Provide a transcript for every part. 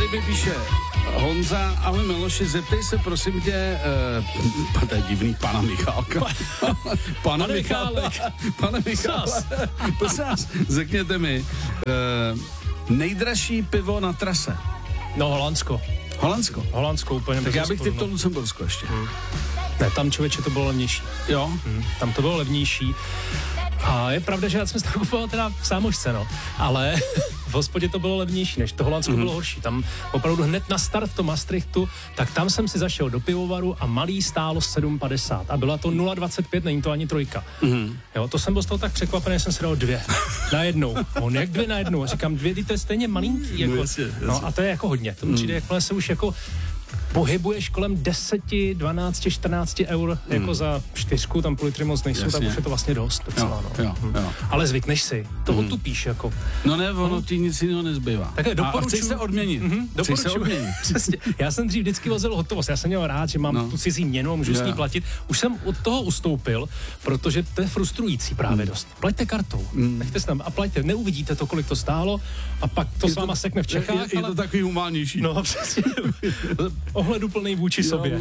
Tady mi píše Honza, ahoj Miloši, zeptej se prosím tě, to je divný, pana Michálka. Pana Michálek. Pane Michálek, prosím vás, řekněte mi, nejdražší pivo na trase. No, Holandsko úplně. Tak já bych typl Lucembursko ještě. Ne, tam člověče to bylo levnější. Jo? Tam to bylo levnější. A je pravda, že já jsem si to kupoval teda v sámošce, no. Ale v hospodě to bylo levnější, než to Holandsko bylo horší. Tam opravdu hned na start v tom Maastrichtu, tak tam jsem si zašel do pivovaru a malý stálo 7,50. A byla to 0,25, není to ani trojka. Jo, to jsem byl z toho tak překvapený, že jsem si dal 2 najednou. On jak 2 najednou? A říkám, 2, to je stejně malinký. Jako, jasně. No a to je jako hodně. To přijde, jakmile se už jako pohybuješ kolem 10, 12, 14 eur jako za 4, tam půl litry moc nejsou, tak už je to vlastně dost docela, jo. Ale zvykneš si, to otupíš jako. No ne, ono ti nic jiného nezbývá. Tak a chci se odměnit. Přesně. Já jsem dřív vždycky vozil hotovost, já jsem měl rád, že mám tu cizí měnu a můžu s ní platit. Už jsem od toho ustoupil, protože to je frustrující právě dost. Plaťte kartou, nechte se tam a plaťte, neuvidíte to, kolik to stálo a pak to s váma sekne v Čechách. Je to takový humánnější. No přesně. Ohleduplný vůči sobě.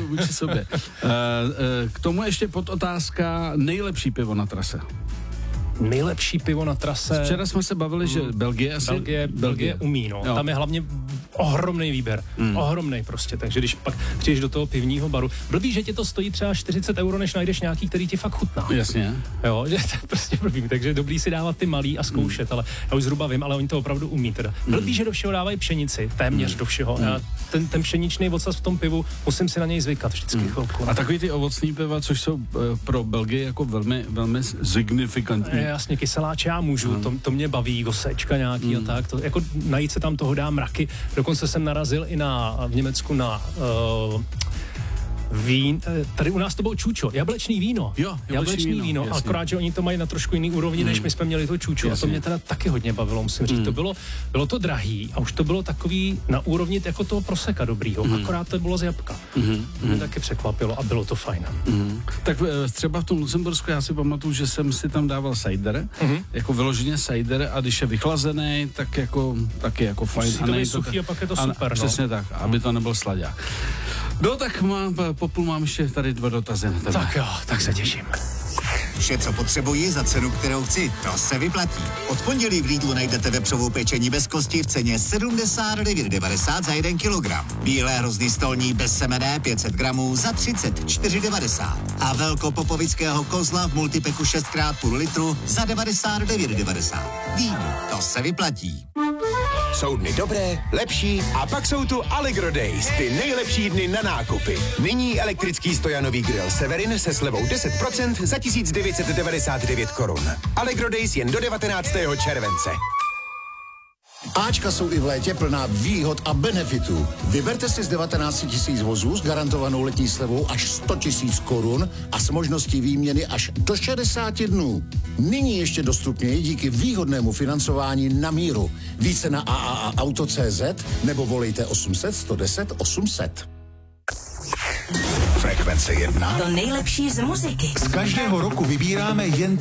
K tomu ještě podotázka nejlepší pivo na trase. Nejlepší pivo na trase. Včera jsme se bavili, že Belgie umí, no. Jo. Tam je hlavně ohromný výběr. Ohromný prostě. Takže když pak přijdeš do toho pivního baru, blbý, že tě to stojí třeba 40 euro, než najdeš nějaký, který ti fakt chutná. Jasně. Jo, že to je prostě blbý. Takže dobrý si dávat ty malý a zkoušet, ale já už zhruba vím, ale oni to opravdu umí teda. Blbý, že do všeho dávají pšenici, téměř do všeho. Já ten pšeničný ocas v tom pivu, musím si na něj zvykat vždycky chvilku. A takový ty ovocný piva, což jsou pro Belgii jako velmi, velmi signifikantní. Jasně, kyseláče já můžu, to mě baví, gosečka nějaký a tak, to, jako najít se tam toho dá mraky, dokonce jsem narazil i v Německu na vín, tady u nás to bylo čučo, jablečný víno. Jo, jablečný víno, akorát, že oni to mají na trošku jiný úrovni, než my jsme měli to čučo. Jasně. A to mě teda taky hodně bavilo, musím říct. To bylo to drahý a už to bylo takový na úrovni jako toho proseka dobrýho, akorát to bylo z jabka. Mě taky překvapilo a bylo to fajn. Tak třeba v tom Lucembursku já si pamatuju, že jsem si tam dával cider, jako vyloženě cider a když je vychlazený, tak jako taky jako fajn. A to je suchý a pak je to super, přesně tak, aby to nebyl sladák. No tak popůl mám ještě tady 2 dotazy na tebe. Tak jo, tak se těším. Vše, co potřebuji za cenu, kterou chci, to se vyplatí. Od pondělí v Lidlu najdete vepřovou pečení bez kosti v ceně 79,90 za 1 kilogram. Bílé hrozny stolní bez semene 500 gramů za 34,90. A velkopopovického kozla v multipeku 6x půl litru za 99,90. Lidl, to se vyplatí. Jsou dny dobré, lepší a pak jsou tu Allegro Days, ty nejlepší dny na nákupy. Nyní elektrický stojanový grill Severin se slevou 10% za 1999 korun. Allegro Days jen do 19. července. Ačka jsou i v létě plná výhod a benefitů. Vyberte si z 19 000 vozů s garantovanou letní slevou až 100 000 korun a s možností výměny až do 60 dnů. Nyní ještě dostupněji díky výhodnému financování na míru. Více na AAAauto.cz nebo volejte 800 110 800. Frekvence 1. To nejlepší z muziky. Z každého roku vybíráme jen